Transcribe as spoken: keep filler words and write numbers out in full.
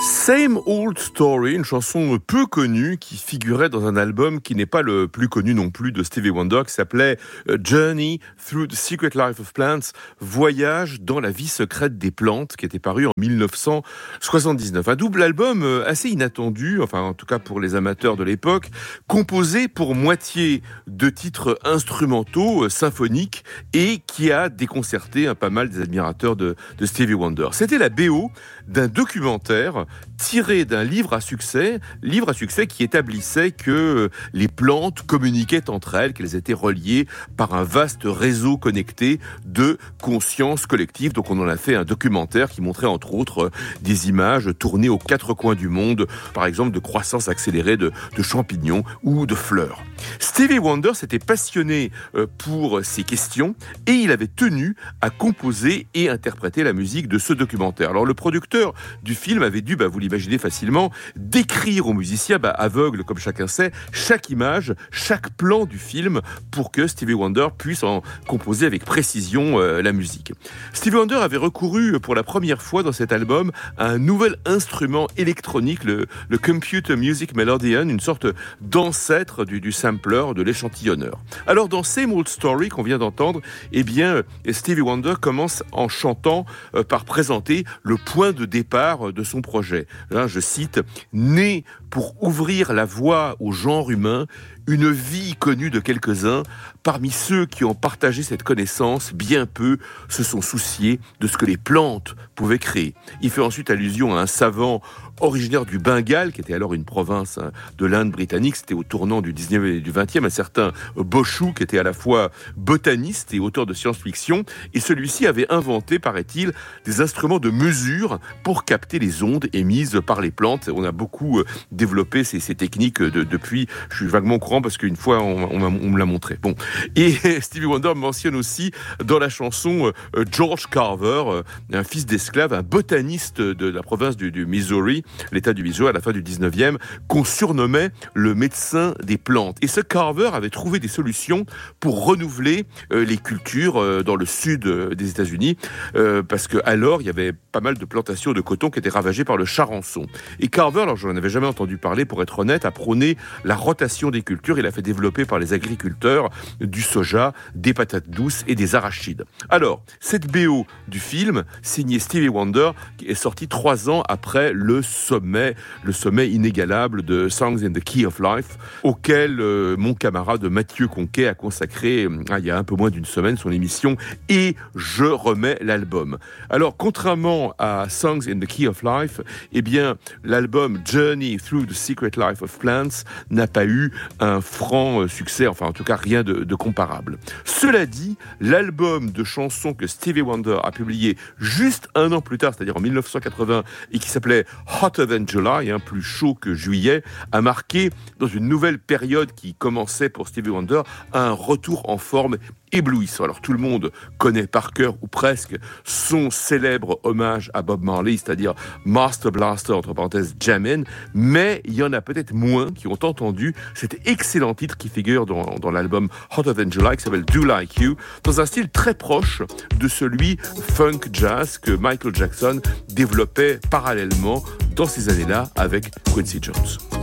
Same Old Story, une chanson peu connue qui figurait dans un album qui n'est pas le plus connu non plus de Stevie Wonder, qui s'appelait Journey Through the Secret Life of Plants, Voyage dans la vie secrète des plantes, qui était paru en dix-neuf cent soixante-dix-neuf. Un double album assez inattendu, enfin en tout cas pour les amateurs de l'époque, composé pour moitié de titres instrumentaux, symphoniques, et qui a déconcerté un pas mal des admirateurs de, de Stevie Wonder. C'était la B O d'un documentaire tiré d'un livre à succès, livre à succès qui établissait que les plantes communiquaient entre elles, qu'elles étaient reliées par un vaste réseau connecté de conscience collective. Donc on en a fait un documentaire qui montrait entre autres des images tournées aux quatre coins du monde, par exemple de croissance accélérée de, de champignons ou de fleurs. Stevie Wonder s'était passionné pour ces questions et il avait tenu à composer et interpréter la musique de ce documentaire. Alors le producteur du film avait dû, bah, vous l'imaginez facilement, décrire aux musiciens, bah, aveugles comme chacun sait, chaque image, chaque plan du film pour que Stevie Wonder puisse en composer avec précision euh, la musique. Stevie Wonder avait recouru pour la première fois dans cet album à un nouvel instrument électronique, le, le Computer Music Melodeon, une sorte d'ancêtre du, du sampler, de l'échantillonneur. Alors dans Same Old Story qu'on vient d'entendre, eh bien Stevie Wonder commence en chantant euh, par présenter le point de départ de son projet. Là, je cite, « Né pour ouvrir la voie au genre humain, une vie connue de quelques-uns, parmi ceux qui ont partagé cette connaissance, bien peu se sont souciés de ce que les plantes pouvaient créer. » Il fait ensuite allusion à un savant originaire du Bengale, qui était alors une province de l'Inde britannique, c'était au tournant du dix-neuvième et du vingtième, un certain Boshu, qui était à la fois botaniste et auteur de science-fiction, et celui-ci avait inventé, paraît-il, des instruments de mesure pour capter les ondes émises par les plantes. On a beaucoup développé ces, ces techniques de, depuis, je suis vaguement au courant parce qu'une fois on, on, on me l'a montré. Bon. Et Stevie Wonder mentionne aussi dans la chanson euh, George Carver, euh, un fils d'esclave, un botaniste de la province du, du Missouri, l'état du Missouri à la fin du dix-neuvième, qu'on surnommait le médecin des plantes. Et ce Carver avait trouvé des solutions pour renouveler euh, les cultures euh, dans le sud euh, des États-Unis, euh, parce qu'alors il y avait pas mal de plantations de coton qui étaient ravagées par le charançon. Et Carver, alors je n'en avais jamais entendu parler pour être honnête, a prôné la rotation des cultures. Il a fait développer par les agriculteurs du soja, des patates douces et des arachides. Alors, cette B O du film, signée Stevie Wonder, qui est sortie trois ans après le sommet, le sommet inégalable de Songs in the Key of Life, auquel euh, mon camarade Mathieu Conquet a consacré, ah, il y a un peu moins d'une semaine, son émission « Et je remets l'album ». Alors, contrairement à Songs in the Key of Life, eh bien, l'album Journey Through the Secret Life of Plants n'a pas eu un franc succès, enfin en tout cas rien de, de comparable. Cela dit, l'album de chansons que Stevie Wonder a publié juste un an plus tard, c'est-à-dire en dix-neuf cent quatre-vingts, et qui s'appelait Hotter Than July, hein, plus chaud que juillet, a marqué, dans une nouvelle période qui commençait pour Stevie Wonder, un retour en forme éblouissant. Alors tout le monde connaît par cœur, ou presque, son célèbre hommage à Bob Marley, c'est-à-dire Master Blaster, entre parenthèses, Jammin', mais il y en a peut-être moins qui ont entendu cet excellent titre qui figure dans, dans l'album Hotter Than July, qui s'appelle Do Like You, dans un style très proche de celui funk jazz que Michael Jackson développait parallèlement dans ces années-là avec Quincy Jones.